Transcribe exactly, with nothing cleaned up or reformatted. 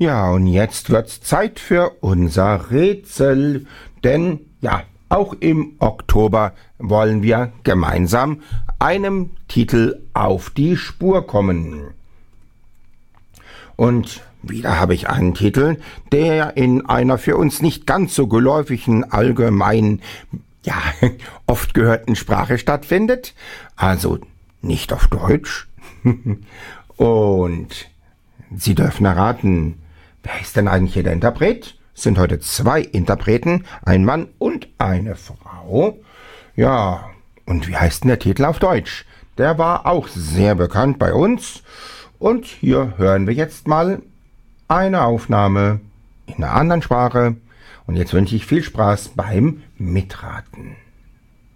Ja, und jetzt wird's Zeit für unser Rätsel, denn ja, auch im Oktober wollen wir gemeinsam einem Titel auf die Spur kommen. Und wieder habe ich einen Titel, der in einer für uns nicht ganz so geläufigen, allgemein, ja, oft gehörten Sprache stattfindet, also nicht auf Deutsch. Und Sie dürfen erraten, wer ist denn eigentlich hier der Interpret? Es sind heute zwei Interpreten, ein Mann und eine Frau. Ja, und wie heißt denn der Titel auf Deutsch? Der war auch sehr bekannt bei uns. Und hier hören wir jetzt mal eine Aufnahme in einer anderen Sprache. Und jetzt wünsche ich viel Spaß beim Mitraten.